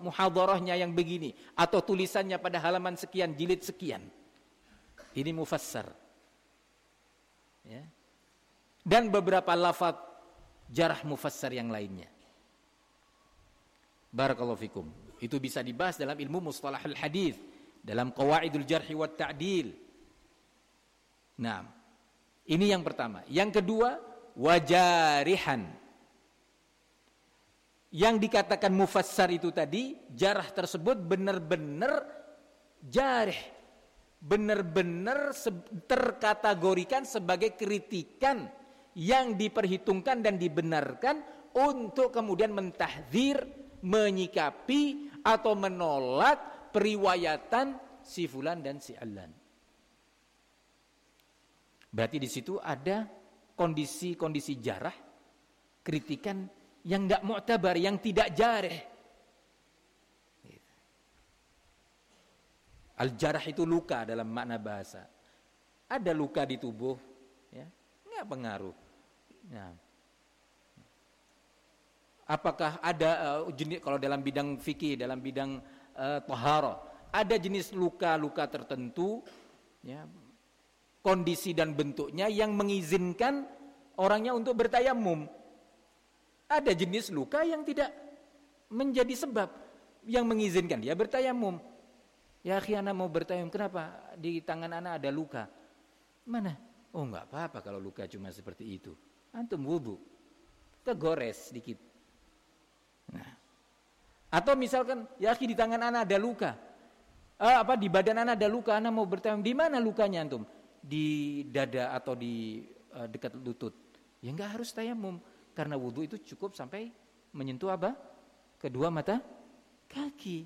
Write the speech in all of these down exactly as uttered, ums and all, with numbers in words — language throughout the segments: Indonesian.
muhadharahnya yang begini atau tulisannya pada halaman sekian, jilid sekian. Ini mufassar. Ya. Dan beberapa lafaz jarh mufassar yang lainnya. Barakallahu fikum. Itu bisa dibahas dalam ilmu mustalahul hadis, dalam qawaidul jarh wa ta'dil. Nah, ini yang pertama. Yang kedua, wajarihan. Yang dikatakan mufassar itu tadi, jarh tersebut benar-benar jarh, benar-benar terkategorikan sebagai kritikan yang diperhitungkan dan dibenarkan untuk kemudian mentahdzir, menyikapi atau menolak periwayatan si fulan dan si alan. Berarti di situ ada kondisi-kondisi jarah, kritikan yang tidak mu'tabar, yang tidak jarih. Al-jarah itu luka dalam makna bahasa. Ada luka di tubuh, ya, nggak pengaruh. Nah, apakah ada uh, jenis, kalau dalam bidang fikih, dalam bidang uh, taharah, ada jenis luka-luka tertentu, ya, kondisi dan bentuknya yang mengizinkan orangnya untuk bertayamum. Ada jenis luka yang tidak menjadi sebab yang mengizinkan dia bertayamum. Ya akhi, ana mau bertayamum, kenapa? Di tangan ana ada luka. Mana? Oh enggak apa-apa kalau luka cuma seperti itu. Antum wudu, kegores sedikit. Nah. Atau misalkan, ya akhi, di tangan ana ada luka. Eh, apa di badan ana ada luka, ana mau bertayamum. Di mana lukanya antum? Di dada atau di uh, dekat lutut. Ya enggak harus tayamum, karena wudu itu cukup sampai menyentuh apa? Kedua mata kaki.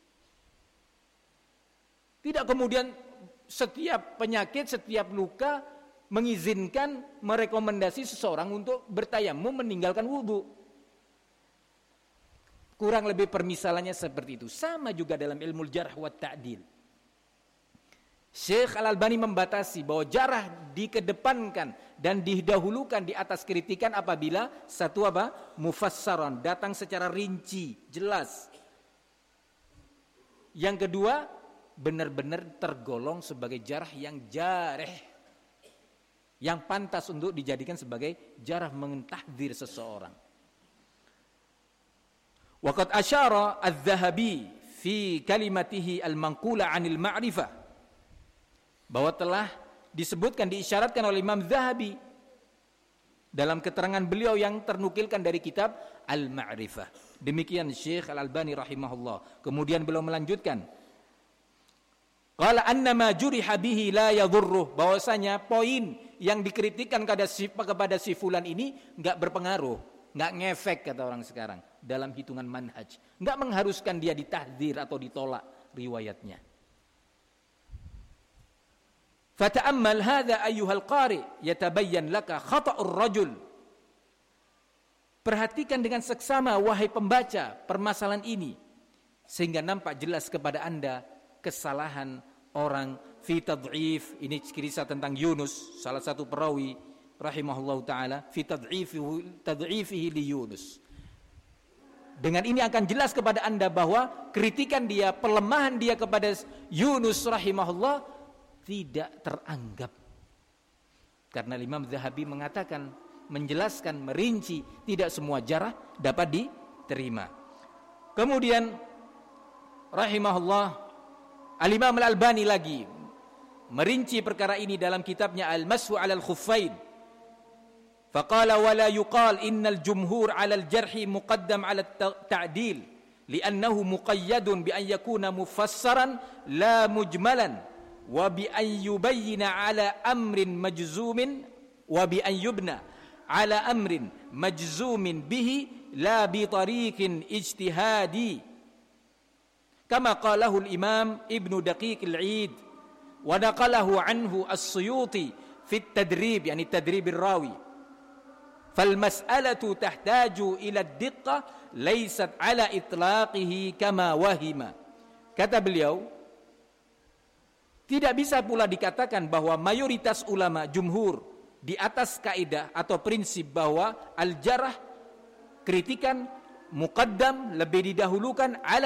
Tidak kemudian setiap penyakit, setiap luka mengizinkan, merekomendasi seseorang untuk bertayamum meninggalkan wudu. Kurang lebih permisalannya seperti itu. Sama juga dalam ilmu jarh wa ta'dil. Syekh Al-Albani membatasi bahwa jarah dikedepankan dan didahulukan di atas kritikan apabila satu apa? Mufassaran, datang secara rinci, jelas. Yang kedua, benar-benar tergolong sebagai jarah yang jareh, yang pantas untuk dijadikan sebagai jarah mentahdzir seseorang. Waqad asyara adz-Dzahabi fi kalimatihi al-manqula 'anil ma'rifah, bahwa telah disebutkan, diisyaratkan oleh Imam Dzahabi dalam keterangan beliau yang ternukilkan dari kitab Al-Ma'rifah. Demikian Syekh Al-Albani rahimahullah. Kemudian beliau melanjutkan, qala annama juriha bihi la yadhurruh, bahwasanya poin yang dikritikkan kepada si, kepada si fulan ini enggak berpengaruh, enggak ngefek kata orang sekarang dalam hitungan manhaj, enggak mengharuskan dia ditahdzir atau ditolak riwayatnya. Fata'ammal hadza ayyuhal qari yatabayyan laka khata'ur rajul. Perhatikan dengan seksama wahai pembaca permasalahan ini, sehingga nampak jelas kepada Anda kesalahan orang fi tad'if. Ini kisah tentang Yunus, salah satu perawi rahimahullahu taala, fi tad'ifihi tad'ifihi li Yunus. Dengan ini akan jelas kepada Anda bahwa kritikan dia, pelemahan dia kepada Yunus rahimahullah tidak teranggap. Karena Imam Dzahabi mengatakan, menjelaskan, merinci, tidak semua jarah dapat diterima. Kemudian rahimahullah Al-Imam Al-Albani lagi merinci perkara ini dalam kitabnya Al-Mashu 'alal Khuffain. Faqala wa la yuqal innal jumhur 'alal jarhi muqaddam 'ala at-ta'dil li'annahu muqayyadun bi an yakuna mufassaran la mujmalan wa bi an yubayyana 'ala amrin majzumin wa bi an yubna 'ala amrin majzumin bihi la bi tariqin ijtihadi kama qalahu al-imam Ibnu Daqiq al-'Id wa naqalahu anhu as-Suyuti fi at-tadrib, yani tadrib ar-rawi. Fal mas'alatu tahtaju ila ad-diqqah laysat 'ala itlaqihi kama wahima. Kata beliau, tidak bisa pula dikatakan bahwa mayoritas ulama jumhur di atas kaidah atau prinsip bahwa al-jarah, kritikan, muqaddam, lebih didahulukan ala